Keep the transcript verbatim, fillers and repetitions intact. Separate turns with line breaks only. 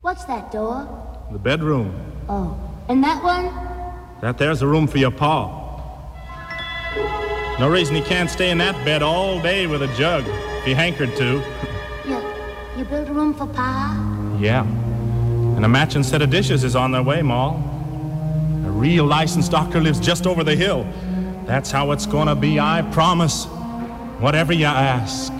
What's that door?
The bedroom.
Oh, and that one?
That there's a room for your pa. No reason he can't stay in that bed all day with a jug, if he hankered to.
You, you built a room for Pa?
Yeah. And a matching set of dishes is on their way, Ma. A real licensed doctor lives just over the hill. That's how it's gonna be, I promise. Whatever you ask.